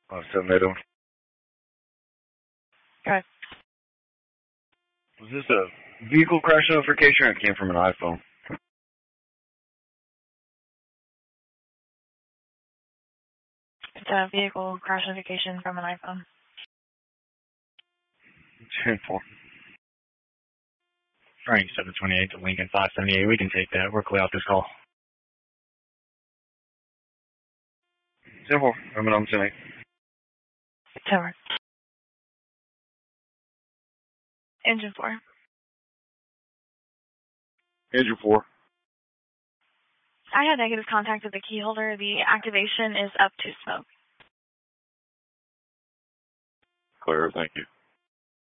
780. Okay. Was this a vehicle crash notification or it came from an iPhone? It's a vehicle crash notification from an iPhone. 10-4. Frank 728 to Lincoln 578. We can take that. We're clear off this call. 10-4. I'm on 10-8. Tower. Engine 4. Engine 4. I had negative contact with the key holder. The activation is up to smoke. Clear, thank you.